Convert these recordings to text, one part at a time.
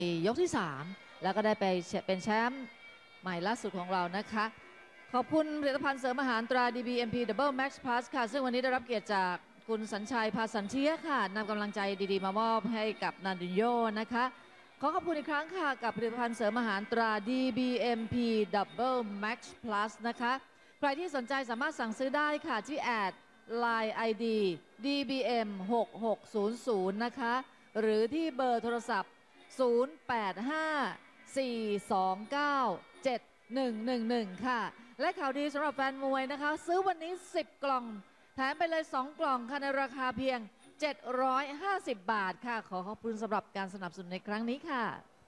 ยกที่ 3แล้วก็ได้ไปเป็นแชมป์ใหม่ล่าสุดของเรานะคะขอบคุณผลิตภัณฑ์เสริมอาหารตรา DBMP Double Max Plus ค่ะซึ่งวันนี้ได้รับเกียรติจากคุณสัญชัยพาสันเทียค่ะนำกำลังใจดีๆมามอบให้กับนันดินโยนะคะขอขอบคุณอีกครั้งค่ะกับผลิตภัณฑ์เสริมอาหารตรา DBMP Double Max Plus นะคะใครที่สนใจสามารถสั่งซื้อได้ค่ะที่แอด Line ID DBM 6600นะคะหรือที่เบอร์โทรศัพท์0854297111ค่ะและข่าวดีสำหรับแฟนมวยนะคะซื้อวันนี้10 กล่องแถมไปเลย2 กล่องค่ะในราคาเพียง750 บาทค่ะขอขอบคุณสำหรับการสนับสนุนในครั้งนี้ค่ะ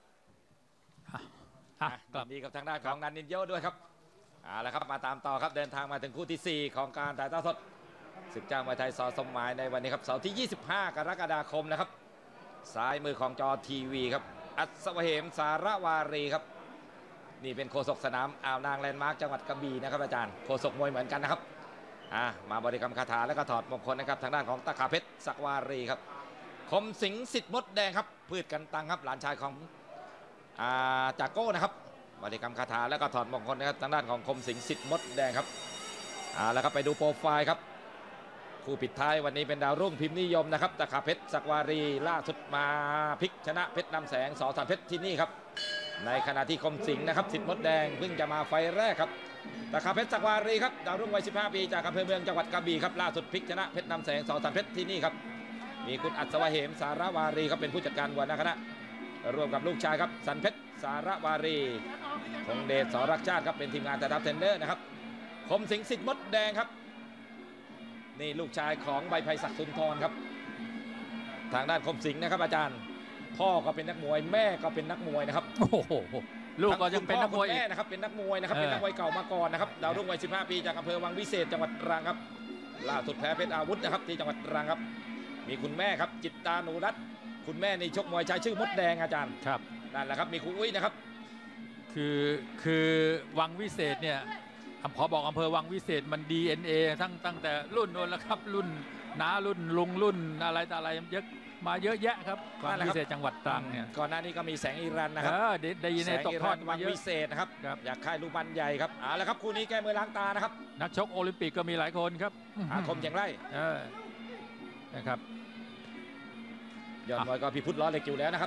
กลับดีกับทางด้านของนันนินโยด้วยครับแล้วครับมาตามต่อครับเดินทางมาถึงคู่ที่ 4 ของการถ่ายทอดสดศึกเจ้ามวยไทยส.สมหมายในวันนี้ครับเสาร์ที่ 25 กรกฎาคมนะครับซ้ายมือของจอทีวีครับอัศวเหมสารวารีครับนี่เป็นโฆษกสนามอ่าวนางแลนด์มาร์คจังหวัดกระบี่นะครับอาจารย์โฆษกมวยเหมือนกันนะครับมาบริกรรมคาถาแล้วก็ถอดมงคลนะครับทางด้านของตะขาเพชรศักวารีครับคมสิงห์สิทธิ์มดแดงครับพืชกันตังครับหลานชายของจากโก้นะครับบริกรรมคาถาแล้วก็ถอดมงคลนะครับทางด้านของคมสิงห์สิทธิ์มดแดงครับแล้วก็ไปดูโปรไฟล์ครับคู่ปิดท้ายวันนี้เป็นดาวรุ่งพิมพ์นิยมนะครับตะขาเพชรศักวารีล่าสุดมาพลิกชนะเพชรนำแสงสอสานเพชรที่นี่ครับในขณะที่คมสิงห์นะครับสิทธิ์มดแดงเพิ่งจะมาไฟแรกครับตะขาเพชรศักวารีครับดาวรุ่งวัย15 ปีจากอำเภอเมืองจังหวัดกระบี่ครับล่าสุดพลิกชนะเพชรนำแสงสอสานเพชรที่นี่ครับมีคุณอัศวเหมสารวารีครับเป็นผู้จัดการหัวหน้าคณะร่วมกับลูกชายครับสันเพชรสารวารีคงเดชสรักชาติครับเป็นทีมงานแต่ดับเทนเดอร์นะครับคมสิงห์สิทธิ์มดแดงครับนี่ลูกชายของใบไผ่ศักดิ์สุนทรครับทางด้านคมสิงห์นะครับอาจารย์พ่อก็เป็นนักมวยแม่ก็เป็นนักมวยนะครับโอ้โหลูกก็ยังเป็นนักมวยอีกนะครับเป็นนักมวยนะครับเป็นนักมวยเก่ามาก่อนนะครับดาวรุ่งวัย15 ปีจากอำเภอวังวิเศษจังหวัดตรังครับล่าสุดแพ้เพชรอาวุธนะครับที่จังหวัดตรังครับมีคุณแม่ครับจิตตาหนูรัตน์คุณแม่ในชกมวยชายชื่อมดแดงอาจารย์ครับนั่นแหละครับมีครูอุ้ยนะครับคือวังวิเศษเนี่ยขอบอกอำเภอวังวิเศษมัน DNA ตั้งแต่รุ่นโน้นแล้วครับรุ่นน้ารุ่นลุงรุ่นอะไรต่ออะไรเยอะมาเยอะแยะครับวังวิเศษจังหวัดตรังเนี่ยก่อนหน้านี้ก็มีแสงอิรันนะครับได้ยินในตกทอดวังวิเศษนะครับอยากค่ายลูกบันใหญ่ครับแล้วครับคู่นี้แก้มือล้างตานะครับนักชกโอลิมปิกก็มีหลายคนครับอาคมอย่างไรนะครับยอดมวยก็พิพุทธล้อเหล็กอยู่แล้วนะครับ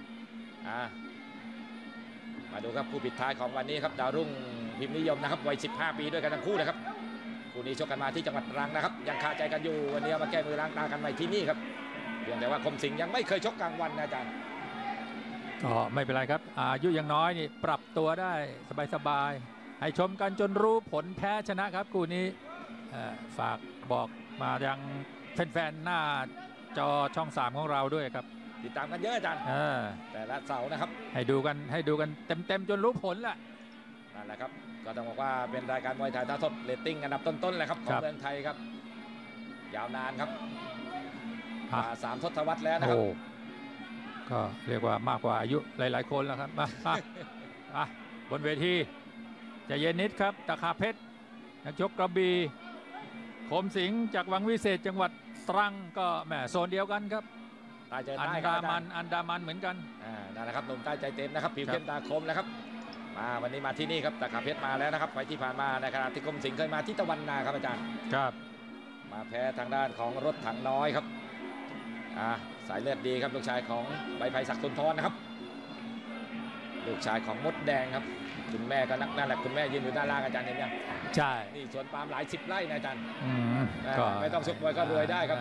มาดูครับคู่ปิดท้ายของวันนี้ครับดาวรุ่งพิมพ์นิยมนะครับวัย15 ปีด้วยกันทั้งคู่นะครับคู่นี้ชกกันมาที่จังหวัดตรังนะครับยังคาใจกันอยู่วันนี้มาแก้มือล้างตากันใหม่ที่นี่ครับเพียงแต่ว่าคมสิงห์ยังไม่เคยชกกลางวันนะอาจารย์ก็ไม่เป็นไรครับอายุยังน้อยนี่ปรับตัวได้สบายๆให้ชมกันจนรู้ผลแพ้ชนะครับคู่นี้ฝากบอกมายังแฟนๆหน้าจอช่อง3ของเราด้วยครับติดตามกันเยอะอาจารย์แต่ละเสาร์นะครับให้ดูกันเต็มจนรู้ผลแหละนั่นแหละครับก็ต้องบอกว่าเป็นรายการมวยถ่ายทอดสดเรตติ้งอันดับต้นๆเลยครับของเมืองไทยครับยาวนานครับ3 ทศวรรษแล้วนะครับก็เรียกว่ามากกว่าอายุหลายๆคนแล้วครับมาบนเวทีจะเย็นนิดครับตะขาเพชรนักชกกระบี่คมสิงห์จากวังวิเศษจังหวัดตรังก็แหมโซนเดียวกันครับอันดามันเหมือนกันนั่นแหละครับหนุ่มใต้ใจเต็มนะครับผิวเข้มตาคมนะครับมาวันนี้มาที่นี่ครับตะขาเพชรมาแล้วนะครับไฟที่ผ่านมาในขณะที่คมสิงห์เคยมาที่ตะวันนาครับอาจารย์ครับมาแพ้ทางด้านของรถถังน้อยครับสายเลือดดีครับลูกชายของใบไผ่ศักดิ์สุนทรนะครับลูกชายของมดแดงครับคุณแม่ก็นั่นแหละคุณแม่ยืนอยู่ด้านล่างอาจารย์เห็นยังใช่นี่สวนปาล์มหลาย10 ไร่นะอาจารย์ไม่ต้องชกมวยก็รวยได้ครับ